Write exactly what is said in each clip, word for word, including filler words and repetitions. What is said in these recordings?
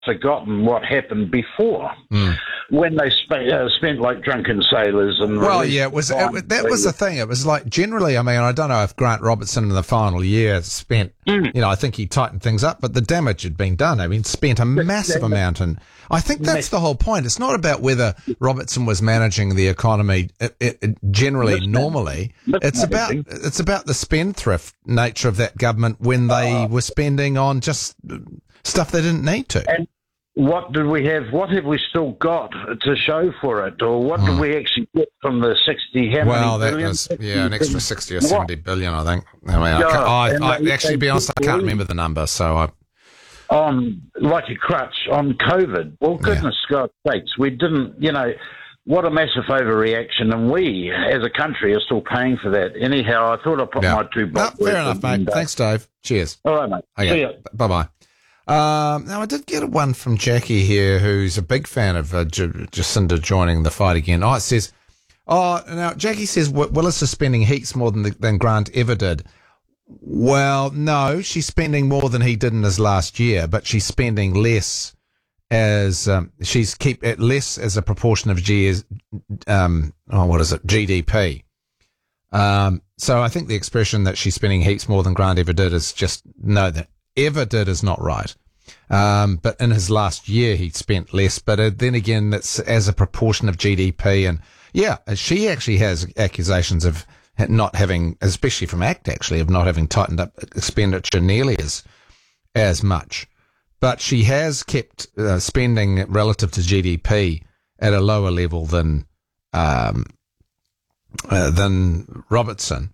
forgotten what happened before Mm. when they sp- uh, spent like drunken sailors and Well, yeah, it was it, that was the thing. It was like generally, I mean, I don't know if Grant Robertson in the final year spent, Mm. you know, I think he tightened things up, but the damage had been done. I mean, spent a massive amount, and I think that's the whole point. It's not about whether Robertson was managing the economy it, it, it generally Mismanaging. normally. It's about Mismanaging. it's about the spendthrift nature of that government when they were spending on just stuff they didn't need to. And what did we have? What have we still got to show for it, or what did we actually get from the sixty? How Well, many that billion? was, yeah, an extra sixty or What? seventy billion, I think. I mean, I, Yeah, can't, I, and I they- actually, to be they honest, I took can't away- remember the number, so I, On like a crutch on COVID. Well, goodness God sakes, we didn't. You know, what a massive overreaction, and we as a country are still paying for that. Anyhow, I thought I'd put yeah. my two. No, bucks fair worth enough, in, mate. uh, Thanks, Dave. Cheers. All right, mate. See Okay, ya. bye-bye. Um, now, I did get one from Jackie here, who's a big fan of uh, J- Jacinda joining the fight again. Oh, it says, oh, now, Jackie says Wi- Willis is spending heaps more than, the, than Grant ever did. Well, no, she's spending more than he did in his last year, but she's spending less as, um, she's keep it less as a proportion of G as, um, oh, what is it, G D P. Um, so I think the expression that she's spending heaps more than Grant ever did is just, no, that ever did is not right. Um, but in his last year, he spent less. But uh, then again, that's as a proportion of G D P. And yeah, she actually has accusations of not having, especially from ACT actually, of not having tightened up expenditure nearly as, as much. But she has kept uh, spending relative to G D P at a lower level than, um, uh, than Robertson.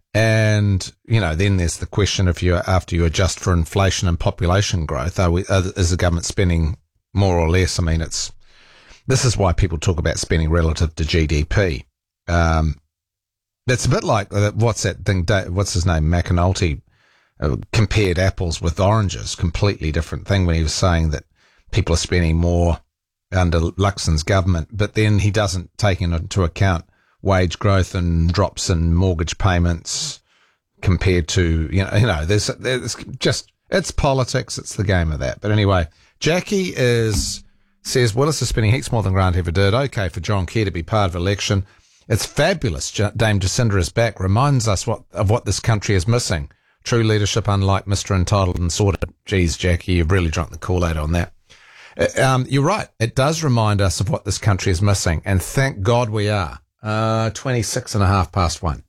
And, you know, then there's the question if you, after you adjust for inflation and population growth, are we, are, is the government spending more or less? I mean, it's, this is why people talk about spending relative to G D P. Um, that's a bit like, uh, what's that thing, what's his name, McAnulty, uh, compared apples with oranges, completely different thing when he was saying that people are spending more under Luxon's government, but then he doesn't take into account wage growth and drops in mortgage payments compared to, you know, you know, there's, there's just, it's politics. It's the game of that. But anyway, Jackie is, says Willis is spending heaps more than Grant ever did. Okay for John Kerr to be part of election. It's fabulous. Dame Jacinda is back. Reminds us what, of what this country is missing. True leadership, unlike Mister Entitled and Sorted. Geez, Jackie, you've really drunk the Kool-Aid on that. Um, you're right. It does remind us of what this country is missing. And thank God we are. Uh, twenty-six and a half past one.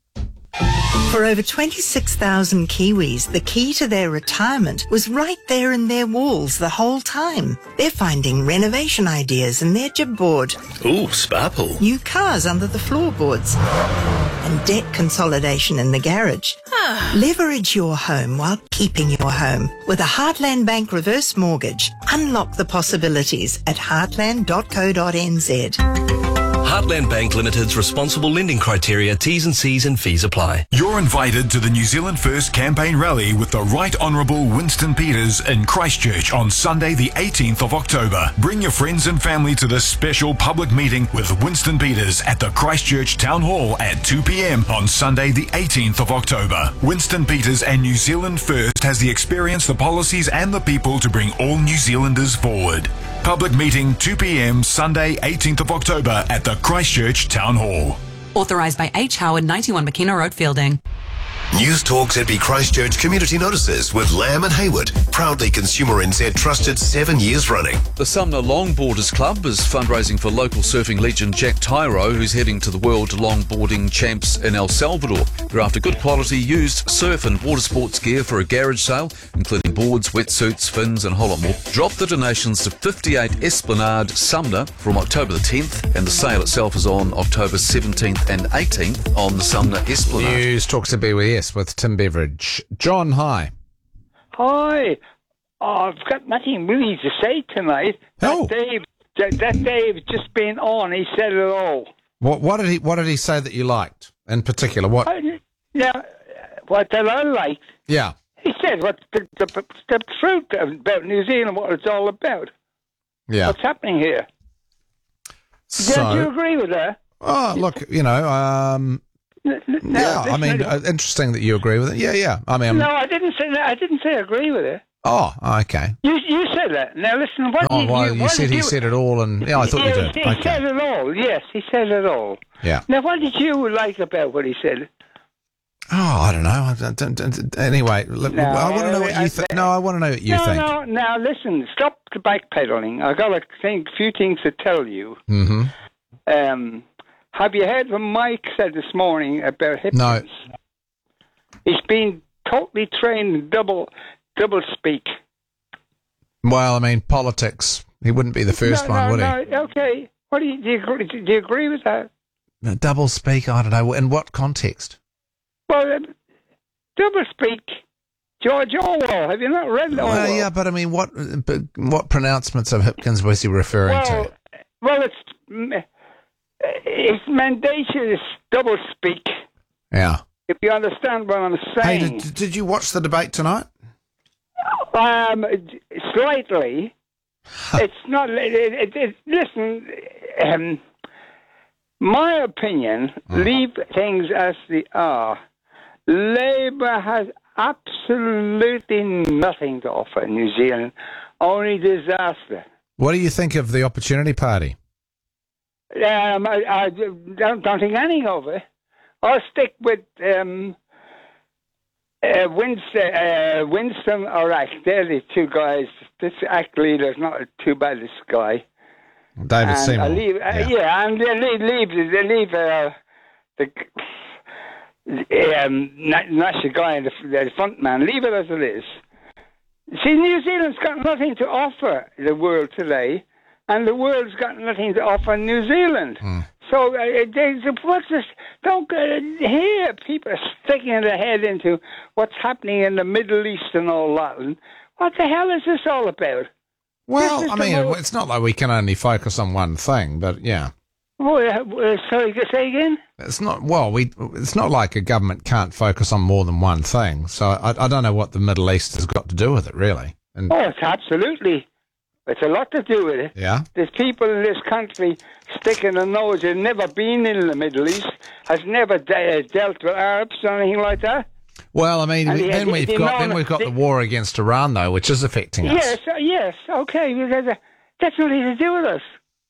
For over twenty-six thousand Kiwis, the key to their retirement was right there in their walls the whole time. They're finding renovation ideas in their jib board, Ooh, sparkle. new cars under the floorboards, and debt consolidation in the garage. Leverage your home while keeping your home with a Heartland Bank reverse mortgage. Unlock the possibilities at heartland dot co dot n z. Heartland Bank Limited's responsible lending criteria, T's and C's and fees apply. You're invited to the New Zealand First campaign rally with the Right Honourable Winston Peters in Christchurch on Sunday the eighteenth of October. Bring your friends and family to this special public meeting with Winston Peters at the Christchurch Town Hall at two p.m. on Sunday the eighteenth of October. Winston Peters and New Zealand First has the experience, the policies and the people to bring all New Zealanders forward. Public meeting two p.m. Sunday eighteenth of October at the Christchurch Town Hall. Authorised by H. Howard, ninety-one McKenna Road, Fielding. News Talk Z B Christchurch Community Notices with Lamb and Hayward. Proudly Consumer N Z trusted seven years running. The Sumner Longboarders Club is fundraising for local surfing legend Jack Tyro, who's heading to the World Longboarding Champs in El Salvador. They're after good quality used surf and water sports gear for a garage sale, including boards, wetsuits, fins and a whole lot more. Drop the donations to fifty-eight Esplanade, Sumner from October the tenth, and the sale itself is on October seventeenth and eighteenth on the Sumner Esplanade. News Talk Z B W S with Tim Beveridge. John, hi. Hi. Oh, I've got nothing really to say tonight. Oh. That Dave, that, that Dave just been on. He said it all. What, what did he What did he say that you liked in particular? What? I, yeah, what that I liked. Yeah. He said what the, the, the truth about New Zealand, what it's all about. Yeah. What's happening here? So, Do you agree with that? Oh, look, you know, um, N- n- no, yeah. I mean, listen, uh, interesting that you agree with it. Yeah, yeah. I mean, no, I didn't say. I didn't say I agree with it. Oh, okay. You you said that. Now listen, what Oh, did well, you, you what said did he you, said it all, and yeah, I thought yeah, you did. He Okay. said it all. Yes, he said it all. Yeah. Now, what did you like about what he said? Oh, I don't know. I don't, don't, don't, anyway, look, No, I want to know what I- you think. No, I want to know what you no, think. no. Now listen, stop the backpedaling. I got a thing, few things to tell you. Mm-hmm. Um, have you heard what Mike said this morning about Hipkins? No. He's been totally trained in double double speak. Well, I mean, politics. He wouldn't be the first no, one, no, would no, he? Okay. What do you do? You agree, do you agree with that? No, double speak. I don't know. In what context? Well, um, double speak. George Orwell. Have you not read Orwell? Well, yeah, but I mean, what but what pronouncements of Hipkins was he referring well, to? Well, it's mm, it's mendacious double speak. Yeah. If you understand what I'm Hey, saying. did, did you watch the debate tonight? Um, slightly. It's not. It, it, it, listen, um, my opinion. Mm. Leave things as they are. Labour has absolutely nothing to offer New Zealand. Only disaster. What do you think of the Opportunity Party? Um, I, I don't, don't think anything of it. I'll stick with um, uh, Winston, uh, Winston or Act. They're the two guys. This Act leader's not too bad, this guy. David and Seymour. I leave, uh, yeah. yeah, and they leave, leave, they leave uh, the um, national guy, the, the front man. Leave it as it is. See, New Zealand's got nothing to offer the world today, and the world's got nothing to offer New Zealand. Mm. So uh, there's, what's this? Don't uh, hear people sticking their head into what's happening in the Middle East and all that. And what the hell is this all about? Well, I mean, whole... it's not like we can only focus on one thing, but yeah. Oh, uh, sorry, say again? It's not, well, we. It's not like a government can't focus on more than one thing. So I, I don't know what the Middle East has got to do with it, really. And, oh, it's absolutely. It's a lot to do with it. yeah. There's people in this country sticking their nose, have never been in the Middle East, has never de- dealt with Arabs or anything like that. Well, I mean, And then the- we've the got amount then of- we've got the- the war against Iran, though, which is affecting us. Yes, uh, yes, okay, because uh, that's nothing to do with us.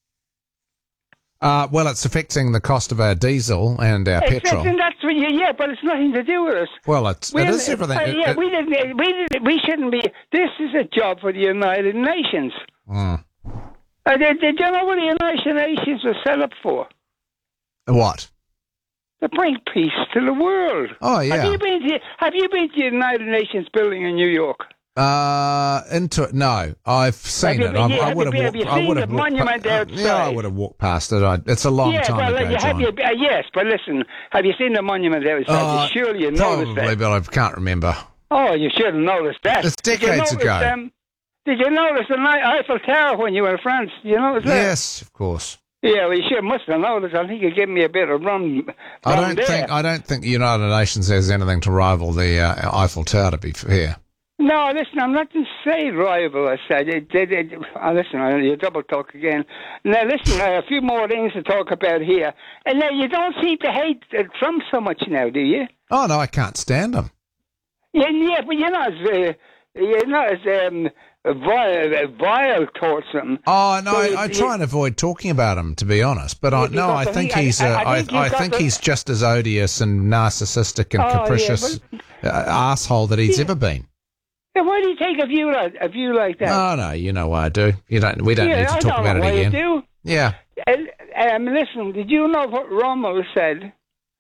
Uh, well, it's affecting the cost of our diesel and our It's, petrol. it's, and that's what you, yeah, but it's nothing to do with us. Well, it's, We it didn't- is everything. uh, It- yeah, it- we didn't. We didn't. We shouldn't be. This is a job for the United Nations. Mm. Uh, did, did you know what the United Nations was set up for? What? To bring peace to the world. Oh, yeah. Have you been to, have you been to the United Nations building in New York? Uh, into it? No, I've seen Have you it. been- I, yeah, I have would you have been- walked. have you I seen would the have walked monument pa- uh, outside? Yeah, I would have walked past it. I, it's a long yeah, time well, ago, you, have John. you, uh, yes, but listen, have you seen the monument outside? Uh, Surely you noticed Probably, that. but I can't remember. Oh, you should have noticed that. It's Did you decades notice, ago. Um, did you notice the Ni- Eiffel Tower when you were in France? Did you notice that? Yes, of course. Yeah, well, you should must have noticed. I think you gave me a bit of run. I run don't there. think I don't think the United Nations has anything to rival the uh, Eiffel Tower. To be fair. No, listen, I'm not to say rival. I said, it, it, it, oh, listen, you double talk again. Now, listen, uh, a few more things to talk about here. And now, you don't seem to hate uh, Trump so much now, do you? Oh no, I can't stand him. Yeah, yeah, but you're not as uh, you're not as um, vile, vile towards him. Oh no, So I, you- I you- try and avoid talking about him, to be honest. But I, Yeah, no, because I I think think- he's I- uh, I I, think you've I got think the- he's just as odious and narcissistic and Oh, yeah, capricious but- uh, asshole that he's Yeah. ever been. Yeah, why do you take a view like a view like that? Oh no, you know why I do. You don't. We don't yeah, need to I talk don't about know it why again. You do. Yeah. And, um, listen, did you know what Rommel said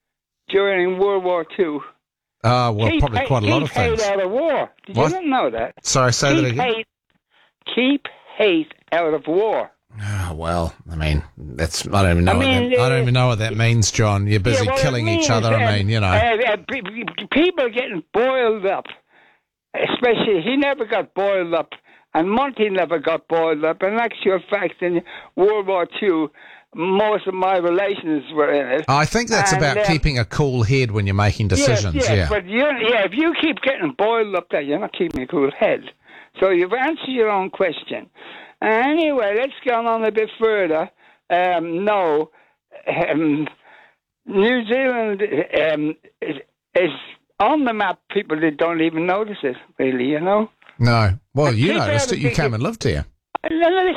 during World War Two? Uh, well, keep probably hate, quite a lot keep of things. hate out of war. Did What? you not know that? Sorry, say keep that again. Hate, keep hate out of war. Oh, well, I mean, that's I don't even know. I what mean, that, I don't uh, even know what that means, John. You're busy Yeah, well, it killing each means, other. I um, mean, you know. uh, uh, pe- pe- people are getting boiled up. Especially, he never got boiled up, and Monty never got boiled up. In actual fact, in World War Two, most of my relations were in it. I think that's And, about um, keeping a cool head when you're making decisions. Yes, yes, yeah. but you, yeah, if you keep getting boiled up there, you're not keeping a cool head. So you've answered your own question. Anyway, let's go on a bit further. Um, no, um, New Zealand um, is, is on the map. People that don't even notice it, really, you know. No. Well, And you keep noticed out it. of You the- came and lived here. No, no,